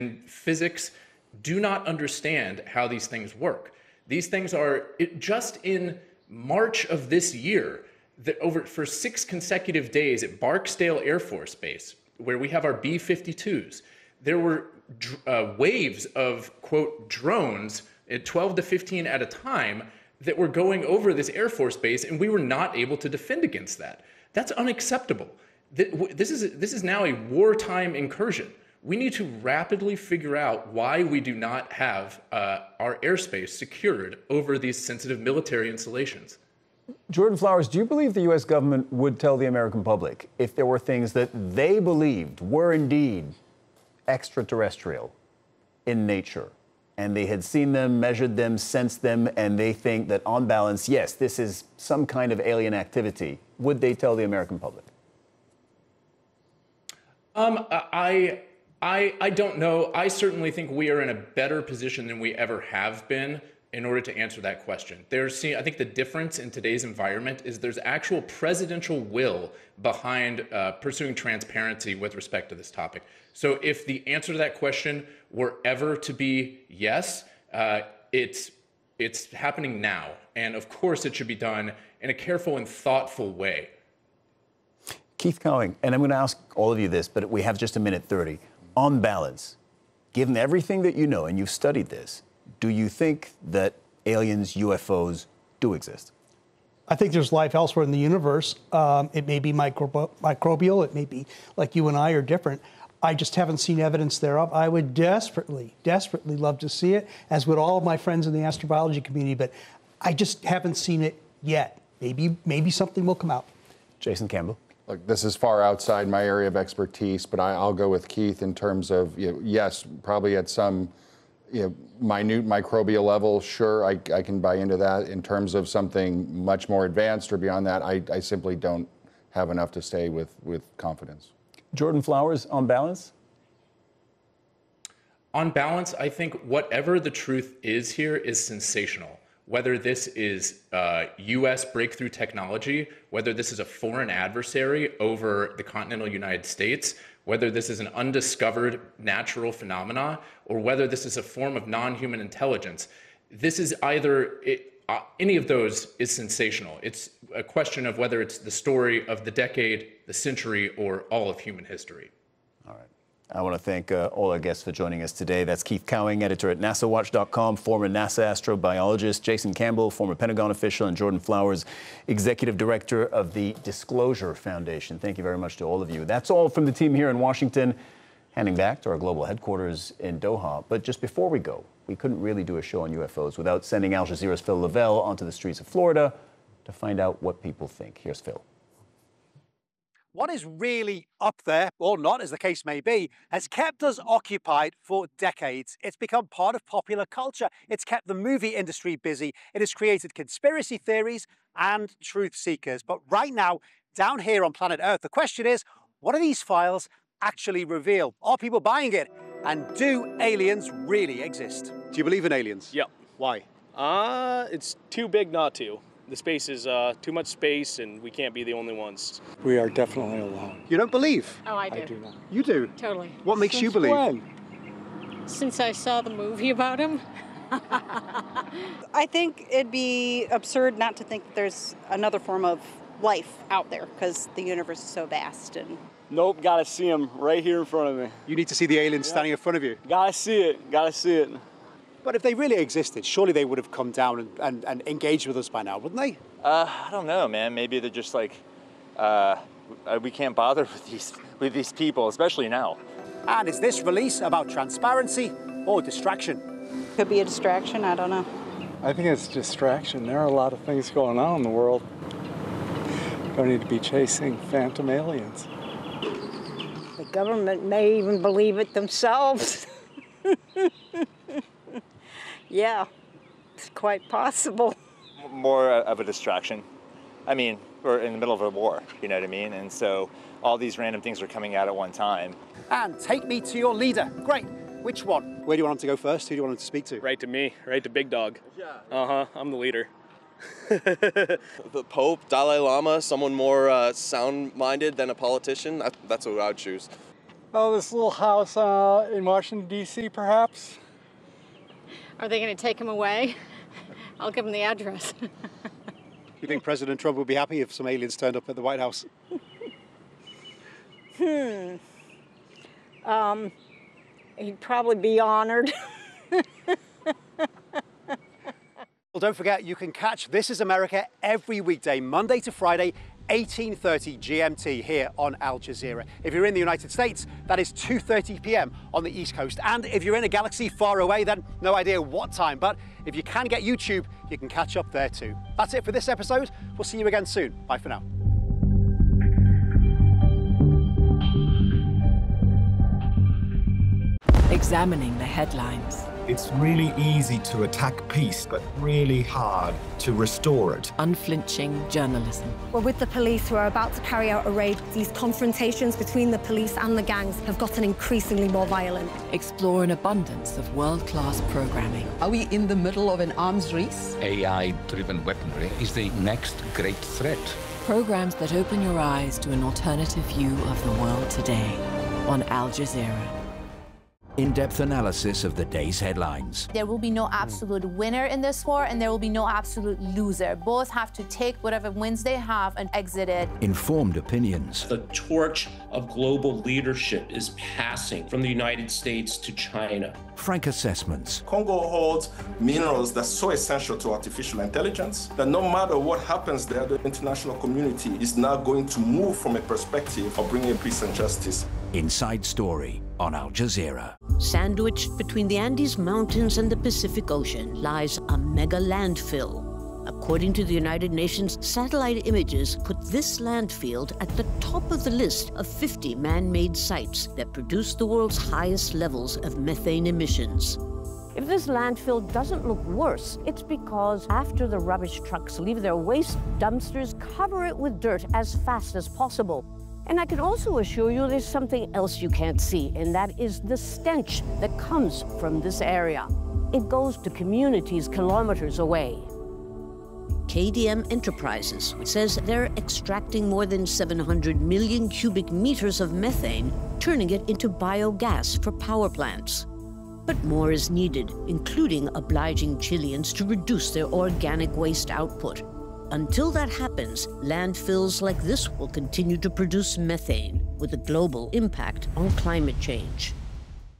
physics do not understand how these things work. These things are, just in March of this year, for 6 consecutive days at Barksdale Air Force Base, where we have our B-52s, there were waves of, quote, drones at 12 to 15 at a time that were going over this Air Force base, and we were not able to defend against that. That's unacceptable. This is now a wartime incursion. We need to rapidly figure out why we do not have our airspace secured over these sensitive military installations. Jordan Flowers, do you believe the U.S. government would tell the American public if there were things that they believed were indeed extraterrestrial in nature, and they had seen them, measured them, sensed them, and they think that on balance, yes, this is some kind of alien activity? Would they tell the American public? I don't know. I certainly think we are in a better position than we ever have been in order to answer that question. I think the difference in today's environment is there's actual presidential will behind pursuing transparency with respect to this topic. So if the answer to that question were ever to be yes, it's happening now. And of course it should be done in a careful and thoughtful way. Keith Cowing, and I'm going to ask all of you this, but we have just a minute 30. On balance, given everything that you know, and you've studied this, do you think that aliens, UFOs, do exist? I think there's life elsewhere in the universe. It may be microbial. It may be like you and I are different. I just haven't seen evidence thereof. I would desperately, desperately love to see it, as would all of my friends in the astrobiology community, but I just haven't seen it yet. Maybe something will come out. Jason Campbell. Look, this is far outside my area of expertise, but I'll go with Keith in terms of, yes, probably at some minute microbial level, sure, I can buy into that. In terms of something much more advanced or beyond that, I simply don't have enough to say with confidence. Jordan Flowers, on balance? On balance, I think whatever the truth is here is sensational. Whether this is U.S. breakthrough technology, whether this is a foreign adversary over the continental United States, whether this is an undiscovered natural phenomena, or whether this is a form of non-human intelligence, this is any of those is sensational. It's a question of whether it's the story of the decade, the century, or all of human history. All right. I want to thank all our guests for joining us today. That's Keith Cowing, editor at NASAWatch.com, former NASA astrobiologist, Jason Campbell, former Pentagon official, and Jordan Flowers, executive director of the Disclosure Foundation. Thank you very much to all of you. That's all from the team here in Washington. Handing back to our global headquarters in Doha. But just before we go, we couldn't really do a show on UFOs without sending Al Jazeera's Phil Lavelle onto the streets of Florida to find out what people think. Here's Phil. What is really up there, or not as the case may be, has kept us occupied for decades. It's become part of popular culture. It's kept the movie industry busy. It has created conspiracy theories and truth seekers. But right now, down here on planet Earth, the question is, what do these files actually reveal? Are people buying it? And do aliens really exist? Do you believe in aliens? Yep. Why? It's too big not to. The space is too much space, and we can't be the only ones. We are definitely alone. You don't believe? Oh, I do. I do not. You do? Totally. What makes you believe? When? Since I saw the movie about him. I think it'd be absurd not to think that there's another form of life out there, because the universe is so vast. And Nope, gotta see them right here in front of me. You need to see the aliens standing in front of you. Gotta see it, gotta see it. But if they really existed, surely they would have come down and engaged with us by now, wouldn't they? I don't know, man. Maybe they're just like, we can't bother with these people, especially now. And is this release about transparency or distraction? could be a distraction, I don't know. I think it's distraction. There are a lot of things going on in the world. Don't need to be chasing phantom aliens. The government may even believe it themselves. Yeah, it's quite possible. More of a distraction. I mean, we're in the middle of a war, you know what I mean? And so all these random things are coming out at one time. And take me to your leader. Great. Which one? Where do you want him to go first? Who do you want him to speak to? Right to me, right to Big Dog. Uh-huh, I'm the leader. The Pope, Dalai Lama, someone more sound-minded than a politician. That's what I would choose. Oh, this little house in Washington, D.C., perhaps? Are they going to take him away? I'll give him the address. You think President Trump would be happy if some aliens turned up at the White House? He'd probably be honored. Well, don't forget, you can catch This Is America every weekday, Monday to Friday, 18:30 GMT here on Al Jazeera. If you're in the United States, that is 2:30 p.m. on the East Coast. And if you're in a galaxy far away, then no idea what time. But if you can get YouTube, you can catch up there too. That's it for this episode. We'll see you again soon. Bye for now. Examining the headlines. It's really easy to attack peace, but really hard to restore it. Unflinching journalism. We're with the police who are about to carry out a raid. These confrontations between the police and the gangs have gotten increasingly more violent. Explore an abundance of world-class programming. Are we in the middle of an arms race? AI-driven weaponry is the next great threat. Programs that open your eyes to an alternative view of the world today on Al Jazeera. In-depth analysis of the day's headlines. There will be no absolute winner in this war, and there will be no absolute loser. Both have to take whatever wins they have and exit it. Informed opinions. The torch of global leadership is passing from the United States to China. Frank assessments. Congo holds minerals that's so essential to artificial intelligence that no matter what happens there, the international community is now going to move from a perspective of bringing peace and justice. Inside Story on Al Jazeera. Sandwiched between the Andes Mountains and the Pacific Ocean lies a mega landfill. According to the United Nations, satellite images put this landfill at the top of the list of 50 man-made sites that produce the world's highest levels of methane emissions. If this landfill doesn't look worse, it's because after the rubbish trucks leave their waste, dumpsters cover it with dirt as fast as possible. And I can also assure you there's something else you can't see, and that is the stench that comes from this area. It goes to communities kilometers away. KDM Enterprises says they're extracting more than 700 million cubic meters of methane, turning it into biogas for power plants. But more is needed, including obliging Chileans to reduce their organic waste output. Until that happens, landfills like this will continue to produce methane, with a global impact on climate change.